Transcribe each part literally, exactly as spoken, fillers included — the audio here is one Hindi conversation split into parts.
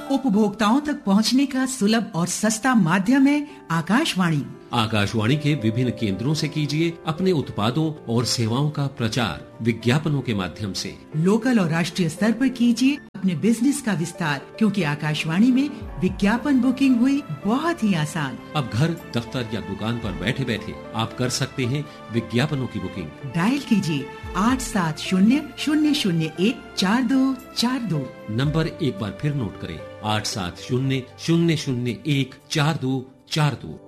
उपभोक्ताओं तक पहुंचने का सुलभ और सस्ता माध्यम है आकाशवाणी। आकाशवाणी के विभिन्न केंद्रों से कीजिए अपने उत्पादों और सेवाओं का प्रचार विज्ञापनों के माध्यम से। लोकल और राष्ट्रीय स्तर पर कीजिए अपने बिजनेस का विस्तार, क्योंकि आकाशवाणी में विज्ञापन बुकिंग हुई बहुत ही आसान। अब घर, दफ्तर या दुकान पर बैठे बैठे आप कर सकते हैं विज्ञापनों की बुकिंग। डायल कीजिए आठ सात शून्य शून्य शून्य एक चार दो चार दो। नंबर एक बार फिर नोट करें, आठ सात शून्य शून्य शून्य एक चार दो चार दो।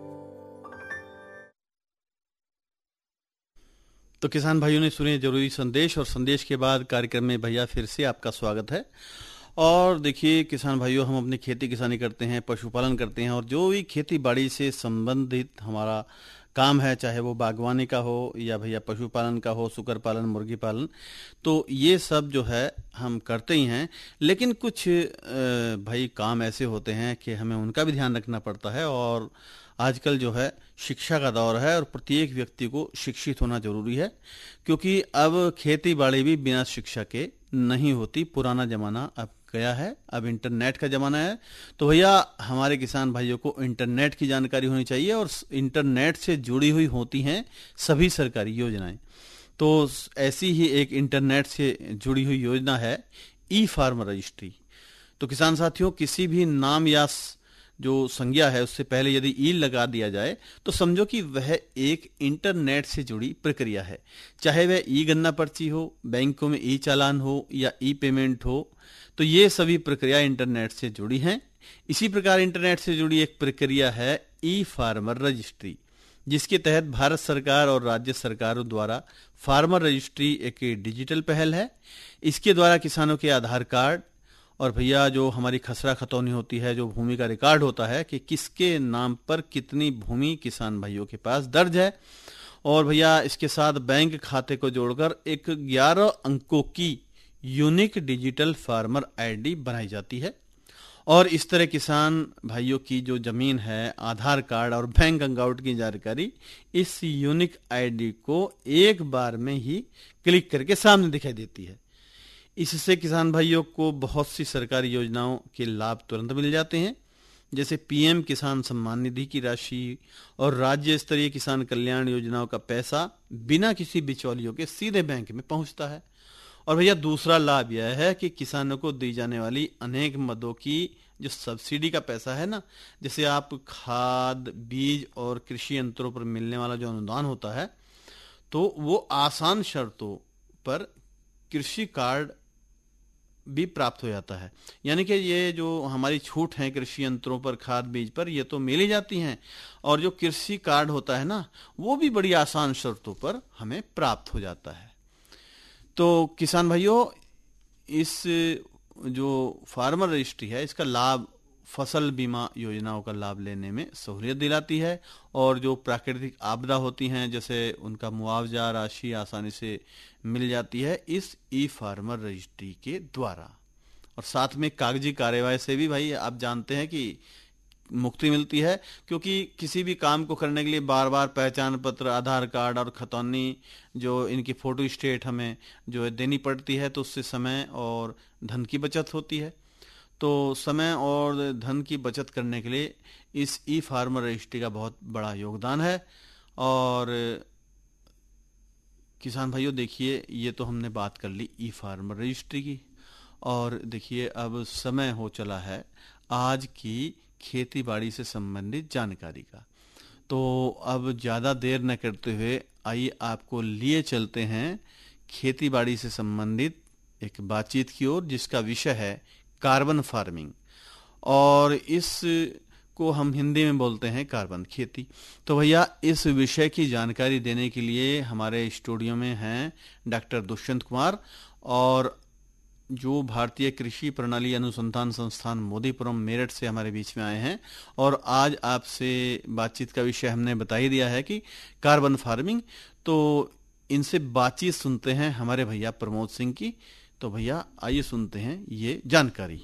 तो किसान भाइयों ने सुने जरूरी संदेश, और संदेश के बाद कार्यक्रम में भैया फिर से आपका स्वागत है। और देखिए किसान भाइयों, हम अपनी खेती किसानी करते हैं, पशुपालन करते हैं, और जो भी खेती बाड़ी से संबंधित हमारा काम है, चाहे वो बागवानी का हो या भैया पशुपालन का हो, सुकर पालन, मुर्गी पालन, तो ये सब जो है हम करते ही हैं। लेकिन कुछ भाई काम ऐसे होते हैं कि हमें उनका भी ध्यान रखना पड़ता है। और आजकल जो है शिक्षा का दौर है और प्रत्येक व्यक्ति को शिक्षित होना जरूरी है, क्योंकि अब खेती बाड़ी भी बिना शिक्षा के नहीं होती। पुराना जमाना अब गया है, अब इंटरनेट का जमाना है। तो भैया हमारे किसान भाइयों को इंटरनेट की जानकारी होनी चाहिए, और इंटरनेट से जुड़ी हुई होती हैं सभी सरकारी योजनाएं। तो ऐसी ही एक इंटरनेट से जुड़ी हुई योजना है ई फार्म रजिस्ट्री। तो किसान साथियों, किसी भी नाम या जो संज्ञा है उससे पहले यदि ई लगा दिया जाए तो समझो कि वह एक इंटरनेट से जुड़ी प्रक्रिया है। चाहे वह ई गन्ना पर्ची हो, बैंकों में ई चालान हो या ई पेमेंट हो, तो ये सभी प्रक्रिया इंटरनेट से जुड़ी हैं। इसी प्रकार इंटरनेट से जुड़ी एक प्रक्रिया है ई फार्मर रजिस्ट्री, जिसके तहत भारत सरकार और राज्य सरकारों द्वारा फार्मर रजिस्ट्री एक डिजिटल पहल है। इसके द्वारा किसानों के आधार कार्ड और भैया जो हमारी खसरा खतौनी होती है, जो भूमि का रिकॉर्ड होता है कि किसके नाम पर कितनी भूमि किसान भाइयों के पास दर्ज है, और भैया इसके साथ बैंक खाते को जोड़कर एक ग्यारह अंकों की यूनिक डिजिटल फार्मर आईडी बनाई जाती है। और इस तरह किसान भाइयों की जो जमीन है, आधार कार्ड और बैंक अकाउंट की जानकारी इस यूनिक आईडी को एक बार में ही क्लिक करके सामने दिखाई देती है। इससे किसान भाइयों को बहुत सी सरकारी योजनाओं के लाभ तुरंत मिल जाते हैं, जैसे पीएम किसान सम्मान निधि की राशि और राज्य स्तरीय किसान कल्याण योजनाओं का पैसा बिना किसी बिचौलियों के सीधे बैंक में पहुंचता है। और भैया दूसरा लाभ यह है कि किसानों को दी जाने वाली अनेक मदों की जो सब्सिडी का पैसा है ना, जैसे आप खाद, बीज और कृषि यंत्रों पर मिलने वाला जो अनुदान होता है, तो वो आसान शर्तों पर कृषि कार्ड भी प्राप्त हो जाता है। यानी कि ये जो हमारी छूट है कृषि यंत्रों पर, खाद बीज पर, ये तो मिल ही जाती हैं, और जो कृषि कार्ड होता है ना, वो भी बड़ी आसान शर्तों पर हमें प्राप्त हो जाता है। तो किसान भाइयों, इस जो फार्मर रजिस्ट्री है, इसका लाभ फसल बीमा योजनाओं का लाभ लेने में सहूलियत दिलाती है, और जो प्राकृतिक आपदा होती हैं जैसे उनका मुआवजा राशि आसानी से मिल जाती है इस ई फार्मर रजिस्ट्री के द्वारा। और साथ में कागजी कार्यवाही से भी भाई आप जानते हैं कि मुक्ति मिलती है, क्योंकि किसी भी काम को करने के लिए बार बार पहचान पत्र, आधार कार्ड और खतौनी जो इनकी फोटो स्टेट हमें जो है देनी पड़ती है, तो उससे समय और धन की बचत होती है। तो समय और धन की बचत करने के लिए इस ई फार्मर रजिस्ट्री का बहुत बड़ा योगदान है। और किसान भाइयों देखिए, ये तो हमने बात कर ली ई फार्मर रजिस्ट्री की, और देखिए अब समय हो चला है आज की खेती बाड़ी से संबंधित जानकारी का। तो अब ज़्यादा देर न करते हुए आइए आपको लिए चलते हैं खेती बाड़ी से संबंधित एक बातचीत की ओर, जिसका विषय है कार्बन फार्मिंग, और इस को हम हिंदी में बोलते हैं कार्बन खेती। तो भैया इस विषय की जानकारी देने के लिए हमारे स्टूडियो में हैं डॉक्टर दुष्यंत कुमार, और जो भारतीय कृषि प्रणाली अनुसंधान संस्थान मोदीपुरम मेरठ से हमारे बीच में आए हैं। और आज आपसे बातचीत का विषय हमने बता ही दिया है कि कार्बन फार्मिंग। तो इनसे बातचीत सुनते हैं हमारे भैया प्रमोद सिंह की। तो भैया आइए सुनते हैं ये जानकारी।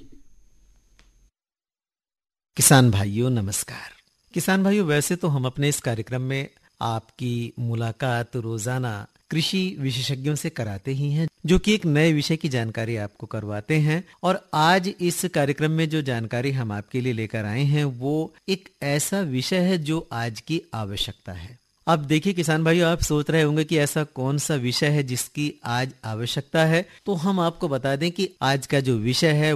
किसान भाइयों नमस्कार। किसान भाइयों, वैसे तो हम अपने इस कार्यक्रम में आपकी मुलाकात रोजाना कृषि विशेषज्ञों से कराते ही हैं, जो कि एक नए विषय की जानकारी आपको करवाते हैं। और आज इस कार्यक्रम में जो जानकारी हम आपके लिए लेकर आए हैं वो एक ऐसा विषय है जो आज की आवश्यकता है। अब देखिए किसान भाइयों, आप सोच रहे होंगे कि ऐसा कौन सा विषय है जिसकी आज आवश्यकता है, तो हम आपको बता दें कि आज का जो विषय है